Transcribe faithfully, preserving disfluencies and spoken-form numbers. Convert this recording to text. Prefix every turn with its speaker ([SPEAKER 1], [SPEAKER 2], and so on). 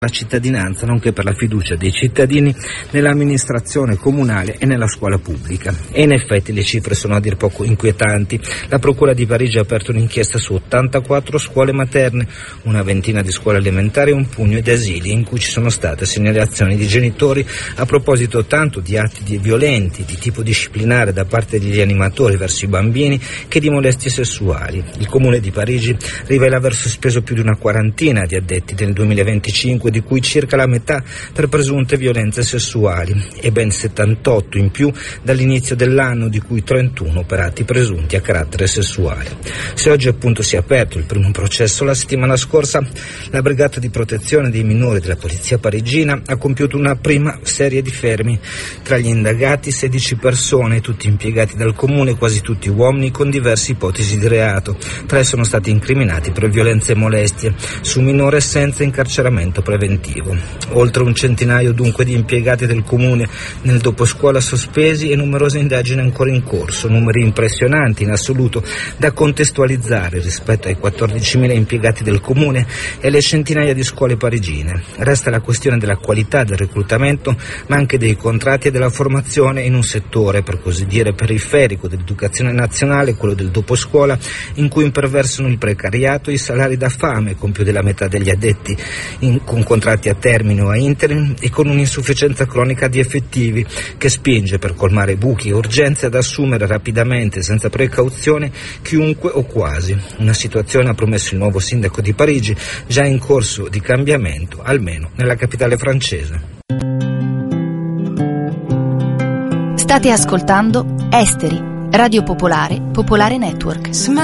[SPEAKER 1] la cittadinanza, nonché per la fiducia dei cittadini nell'amministrazione comunale e nella scuola pubblica. E in effetti le cifre sono a dir poco inquietanti. La Procura di Parigi ha aperto un'inchiesta su ottantaquattro scuole materne, una ventina di scuole elementari e un pugno di asili, in cui ci sono state segnalazioni di genitori a proposito tanto di atti di violenti di tipo disciplinare da parte degli animatori verso i bambini che di molestie sessuali. Il Comune di Parigi rivela aver sospeso più di una quarantina di addetti nel duemilaventicinque, di cui circa la metà per presunte violenze sessuali e ben settantotto in più dall'inizio dell'anno, di cui trentuno per atti presunti a carattere sessuale. Se oggi appunto si è aperto il primo processo, la settimana scorsa la Brigata di Protezione dei Minori della Polizia parigina ha compiuto una prima serie di fermi. Tra gli indagati sedici persone, tutti impiegati dal Comune, quasi tutti uomini con diverse ipotesi di reato. Tre sono stati incriminati per violenze e molestie su minore senza incarceramento preventivo. Oltre un centinaio dunque di impiegati del Comune nel doposcuola sospesi e numerose indagini ancora in corso, numeri impressionanti in assoluto da contestualizzare rispetto ai quattordicimila impiegati del Comune e le centinaia di scuole parigine. Resta la questione della qualità del reclutamento, ma anche dei contratti e della formazione in un settore, per così dire, periferico dell'educazione nazionale, quello del doposcuola, in cui imperversano il precariato e i salari da fame, con più della metà degli addetti in, con contratti a termine o a interim e con un'insufficienza cronica di effettivi che spinge, per colmare buchi e urgenze, ad assumere rapidamente, senza precauzione, chiunque o quasi. Una situazione, ha promesso il nuovo sindaco di Parigi, già in corso di cambiamento, almeno nella capitale francese.
[SPEAKER 2] State ascoltando Esteri, Radio Popolare, Popolare Network.